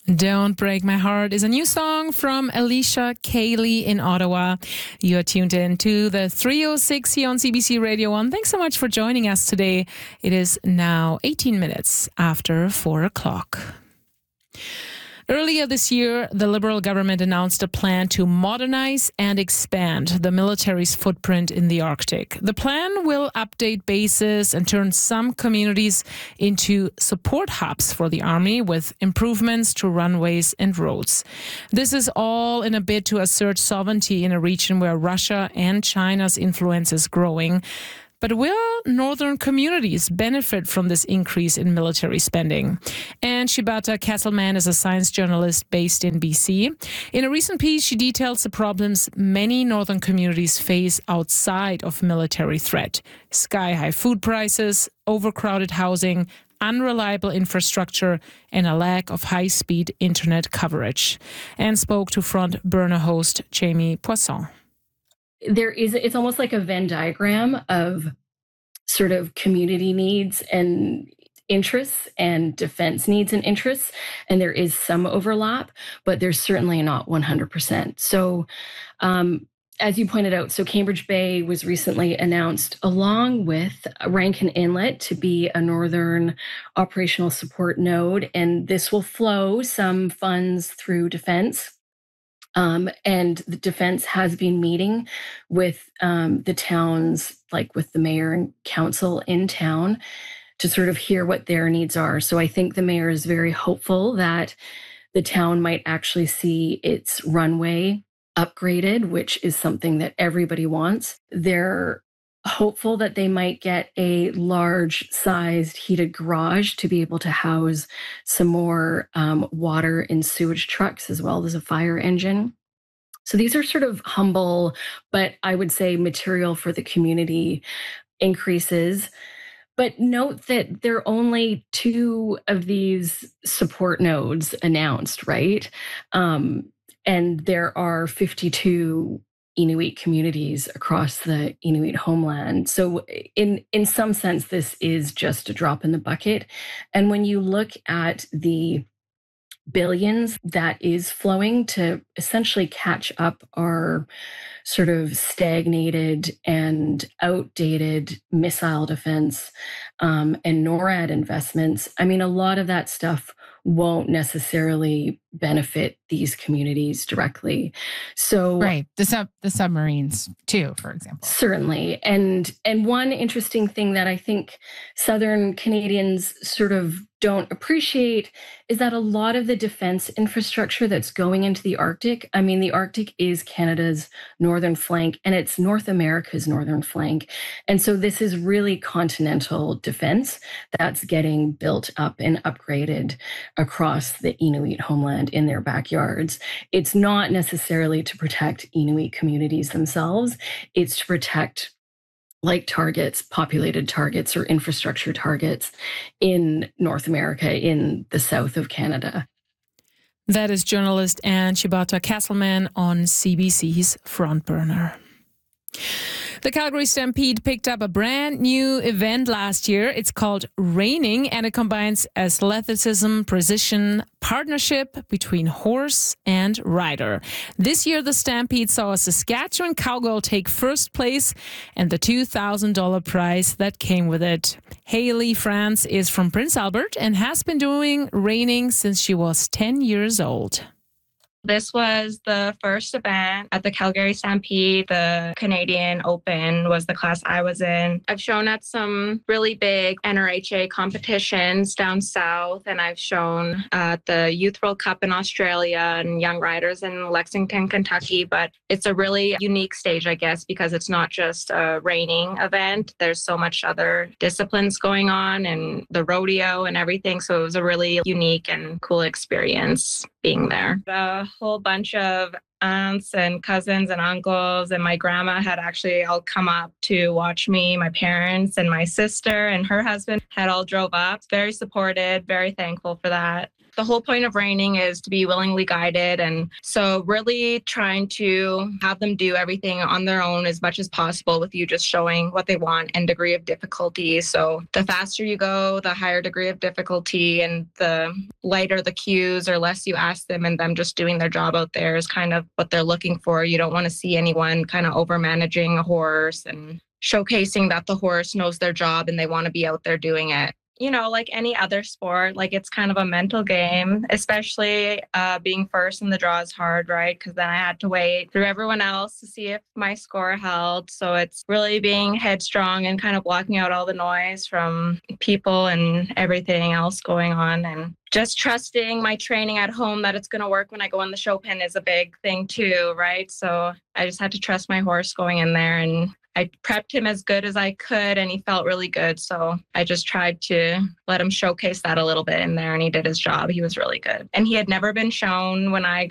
Don't Break My Heart is a new song from Alicia Cayley in Ottawa. You are tuned in to the 306 here on CBC Radio 1. Thanks so much for joining us today. It is now 18 minutes after 4 o'clock. Earlier this year, the Liberal government announced a plan to modernize and expand the military's footprint in the Arctic. The plan will update bases and turn some communities into support hubs for the army with improvements to runways and roads. This is all in a bid to assert sovereignty in a region where Russia and China's influence is growing. But will northern communities benefit from this increase in military spending? And Shibata Kesselman is a science journalist based in BC. In a recent piece, she details the problems many northern communities face outside of military threat: sky-high food prices, overcrowded housing, unreliable infrastructure, and a lack of high-speed internet coverage. And spoke to Front Burner host Jamie Poisson. It's almost like a Venn diagram of sort of community needs and interests and defense needs and interests. And there is some overlap, but there's certainly not 100%. So as you pointed out, so Cambridge Bay was recently announced along with Rankin Inlet to be a northern operational support node. And this will flow some funds through defense. And the defense has been meeting with the towns, like with the mayor and council in town, to sort of hear what their needs are. So I think the mayor is very hopeful that the town might actually see its runway upgraded, which is something that everybody wants. They're hopeful that they might get a large-sized heated garage to be able to house some more water and sewage trucks, as well as a fire engine. So these are sort of humble, but I would say material for the community increases. But note that there are only 2 of these support nodes announced, right? And there are 52 Inuit communities across the Inuit homeland. So in some sense, this is just a drop in the bucket. And when you look at the billions that is flowing to essentially catch up our sort of stagnated and outdated missile defense and NORAD investments, I mean, a lot of that stuff won't necessarily benefit these communities directly. So right, the submarines too, for example. Certainly. And one interesting thing that I think Southern Canadians sort of don't appreciate is that a lot of the defense infrastructure that's going into the Arctic, I mean, the Arctic is Canada's northern flank and it's North America's northern flank. And so this is really continental defense that's getting built up and upgraded across the Inuit homeland in their backyards. It's not necessarily to protect Inuit communities themselves. It's to protect like targets, populated targets or infrastructure targets in North America, in the south of Canada. That is journalist Anne Shibata Kesselman on CBC's Front Burner. The Calgary Stampede picked up a brand new event last year. It's called Reining, and it combines athleticism, precision, partnership between horse and rider. This year, the Stampede saw a Saskatchewan cowgirl take first place and the $2,000 prize that came with it. Haley France is from Prince Albert and has been doing reining since she was 10 years old. This was the first event at the Calgary Stampede. The Canadian Open was the class I was in. I've shown at some really big NRHA competitions down south, and I've shown at the Youth World Cup in Australia and Young Riders in Lexington, Kentucky. But it's a really unique stage, I guess, because it's not just a reining event. There's so much other disciplines going on and the rodeo and everything. So it was a really unique and cool experience being there. A whole bunch of aunts and cousins and uncles, and my grandma had actually all come up to watch me. My parents and my sister and her husband had all drove up. Very supported, very thankful for that. The whole point of reining is to be willingly guided. And so really trying to have them do everything on their own as much as possible with you just showing what they want and degree of difficulty. So the faster you go, the higher degree of difficulty, and the lighter the cues or less you ask them, and them just doing their job out there is kind of what they're looking for. You don't want to see anyone kind of over managing a horse and showcasing that the horse knows their job and they want to be out there doing it. You know, like any other sport, like it's kind of a mental game, especially being first in the draw is hard, right? Because then I had to wait through everyone else to see if my score held. So it's really being headstrong and kind of blocking out all the noise from people and everything else going on. And just trusting my training at home that it's going to work when I go on the show pen is a big thing too, right? So I just had to trust my horse going in there, and I prepped him as good as I could, and he felt really good. So I just tried to let him showcase that a little bit in there, and he did his job. He was really good. And he had never been shown when I